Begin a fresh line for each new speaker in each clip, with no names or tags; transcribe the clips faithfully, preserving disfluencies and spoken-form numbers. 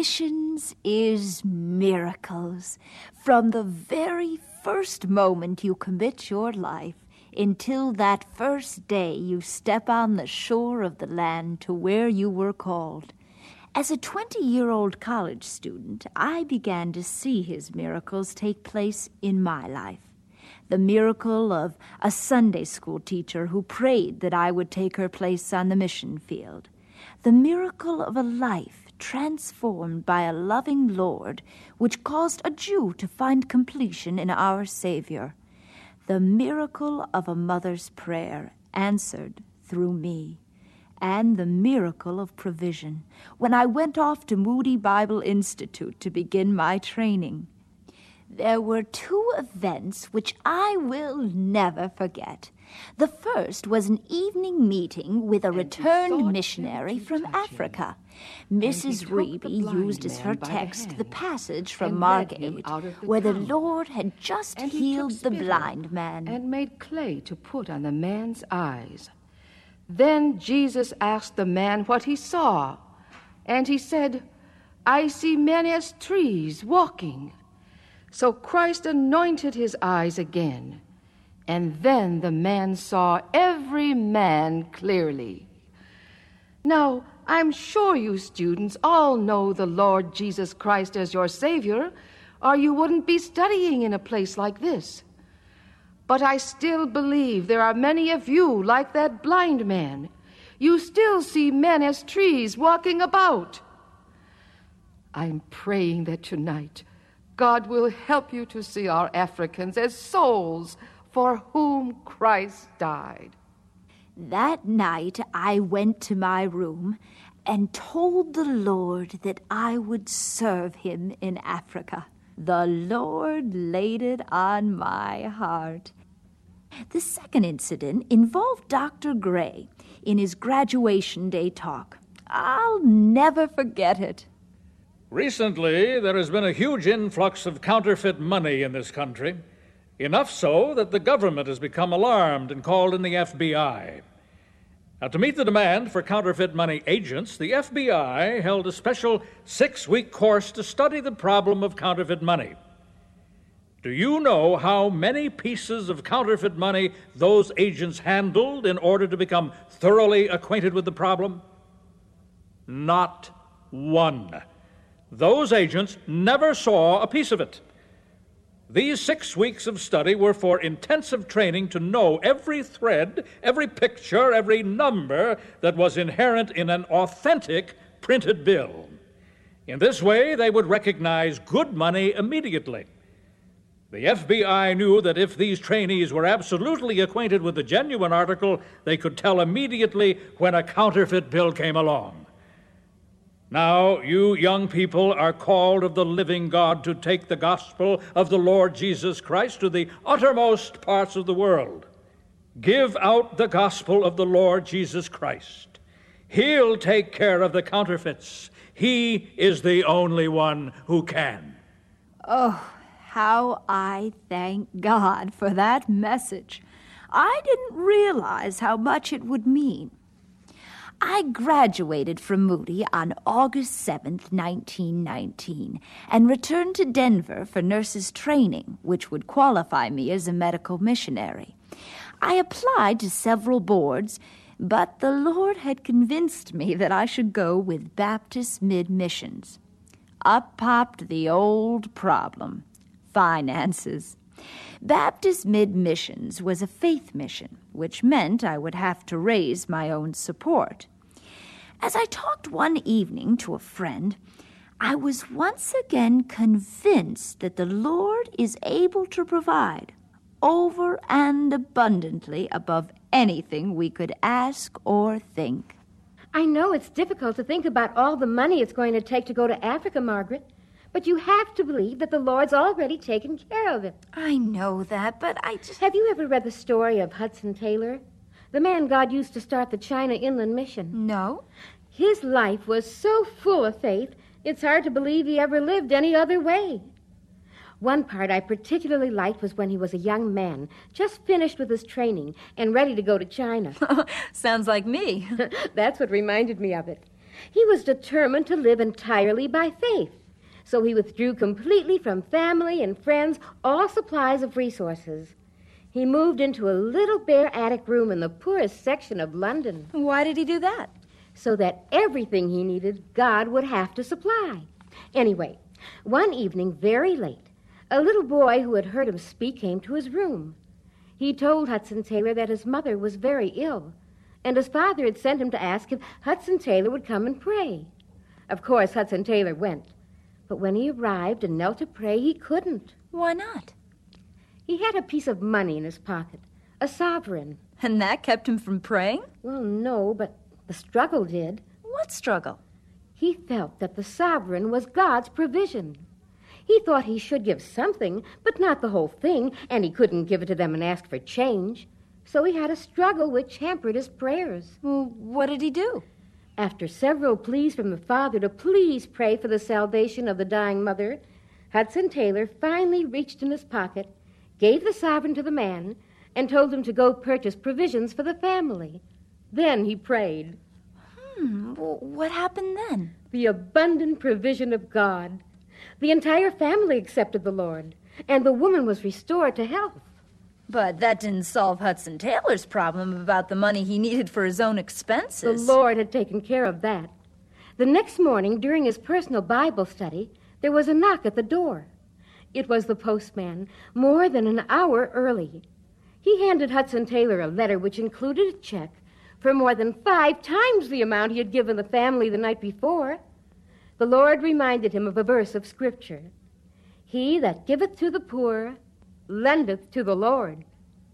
Missions is miracles. From the very first moment you commit your life until that first day you step on the shore of the land to where you were called. As a twenty-year-old college student, I began to see his miracles take place in my life. The miracle of a Sunday school teacher who prayed that I would take her place on the mission field. The miracle of a life transformed by a loving Lord, which caused a Jew to find completion in our Savior. The miracle of a mother's prayer answered through me. And the miracle of provision when I went off to Moody Bible Institute to begin my training. There were two events which I will never forget. The first was an evening meeting with a returned missionary from Africa. Missus Reeby used as her text the passage from Mark eight, where the Lord had just healed the blind man.
And made clay to put on the man's eyes. Then Jesus asked the man what he saw, and he said, "I see men as trees walking." So Christ anointed his eyes again, and then the man saw every man clearly. Now, I'm sure you students all know the Lord Jesus Christ as your Savior, or you wouldn't be studying in a place like this. But I still believe there are many of you like that blind man. You still see men as trees walking about. I'm praying that tonight God will help you to see our Africans as souls for whom Christ died.
That night I went to my room and told the Lord that I would serve him in Africa. The Lord laid it on my heart. The second incident involved Doctor Gray in his graduation day talk. I'll never forget it.
Recently, there has been a huge influx of counterfeit money in this country, enough so that the government has become alarmed and called in the F B I. Now, to meet the demand for counterfeit money agents, the F B I held a special six-week course to study the problem of counterfeit money. Do you know how many pieces of counterfeit money those agents handled in order to become thoroughly acquainted with the problem? Not one. Those agents never saw a piece of it. These six weeks of study were for intensive training to know every thread, every picture, every number that was inherent in an authentic printed bill. In this way, they would recognize good money immediately. The F B I knew that if these trainees were absolutely acquainted with the genuine article, they could tell immediately when a counterfeit bill came along. Now, you young people are called of the living God to take the gospel of the Lord Jesus Christ to the uttermost parts of the world. Give out the gospel of the Lord Jesus Christ. He'll take care of the counterfeits. He is the only one who can.
Oh, how I thank God for that message. I didn't realize how much it would mean. I graduated from Moody on August seventh, nineteen nineteen, and returned to Denver for nurses' training, which would qualify me as a medical missionary. I applied to several boards, but the Lord had convinced me that I should go with Baptist Mid-Missions. Up popped the old problem, finances. Baptist Mid-Missions was a faith mission, which meant I would have to raise my own support. As I talked one evening to a friend, I was once again convinced that the Lord is able to provide over and abundantly above anything we could ask or think.
I know it's difficult to think about all the money it's going to take to go to Africa, Margaret, but you have to believe that the Lord's already taken care of it.
I know that, but I just...
Have you ever read the story of Hudson Taylor? The man God used to start the China Inland Mission.
No.
His life was so full of faith, it's hard to believe he ever lived any other way. One part I particularly liked was when he was a young man, just finished with his training and ready to go to China.
Sounds like me.
That's what reminded me of it. He was determined to live entirely by faith. So he withdrew completely from family and friends, all supplies of resources. He moved into a little bare attic room in the poorest section of London.
Why did he do that?
So that everything he needed, God would have to supply. Anyway, one evening, very late, a little boy who had heard him speak came to his room. He told Hudson Taylor that his mother was very ill, and his father had sent him to ask if Hudson Taylor would come and pray. Of course, Hudson Taylor went. But when he arrived and knelt to pray, he couldn't.
Why not?
He had a piece of money in his pocket, a sovereign.
And that kept him from praying?
Well, no, but the struggle did.
What struggle?
He felt that the sovereign was God's provision. He thought he should give something, but not the whole thing, and he couldn't give it to them and ask for change. So he had a struggle which hampered his prayers.
Well, what did he do?
After several pleas from the father to please pray for the salvation of the dying mother, Hudson Taylor finally reached in his pocket, gave the sovereign to the man, and told him to go purchase provisions for the family. Then he prayed.
Hmm, well, what happened then?
The abundant provision of God. The entire family accepted the Lord, and the woman was restored to health.
But that didn't solve Hudson Taylor's problem about the money he needed for his own expenses.
The Lord had taken care of that. The next morning, during his personal Bible study, there was a knock at the door. It was the postman, more than an hour early. He handed Hudson Taylor a letter which included a check for more than five times the amount he had given the family the night before. The Lord reminded him of a verse of Scripture. He that giveth to the poor lendeth to the Lord.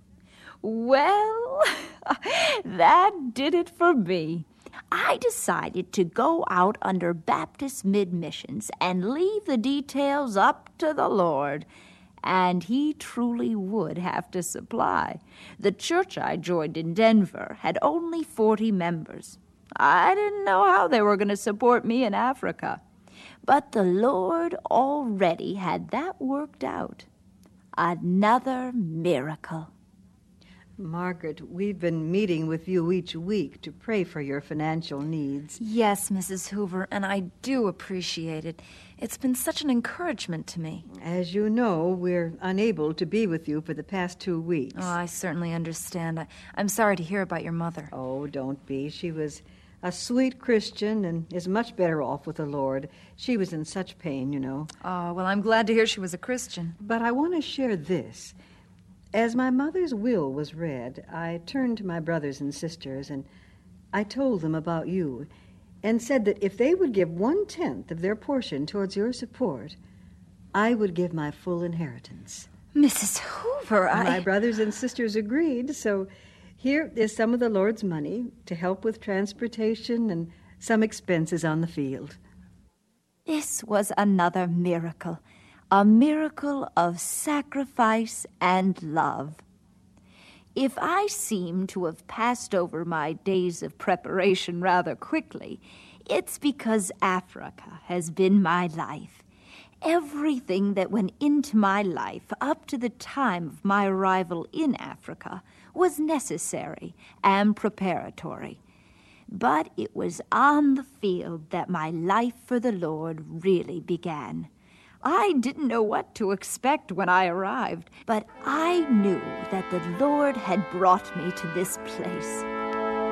Well, that did it for me. I decided to go out under Baptist mid-missions and leave the details up to the Lord. And he truly would have to supply. The church I joined in Denver had only forty members. I didn't know how they were going to support me in Africa. But the Lord already had that worked out. Another miracle.
Margaret, we've been meeting with you each week to pray for your financial needs.
Yes, Missus Hoover, and I do appreciate it. It's been such an encouragement to me.
As you know, we're unable to be with you for the past two weeks.
Oh, I certainly understand. I, I'm sorry to hear about your mother.
Oh, don't be. She was a sweet Christian and is much better off with the Lord. She was in such pain, you know.
Oh, well, I'm glad to hear she was a Christian.
But I want to share this. As my mother's will was read, I turned to my brothers and sisters and I told them about you and said that if they would give one-tenth of their portion towards your support, I would give my full inheritance.
Missus Hoover, I...
My brothers and sisters agreed, so here is some of the Lord's money to help with transportation and some expenses on the field.
This was another miracle. A miracle of sacrifice and love. If I seem to have passed over my days of preparation rather quickly, it's because Africa has been my life. Everything that went into my life up to the time of my arrival in Africa was necessary and preparatory. But it was on the field that my life for the Lord really began. I didn't know what to expect when I arrived, but I knew that the Lord had brought me to this place.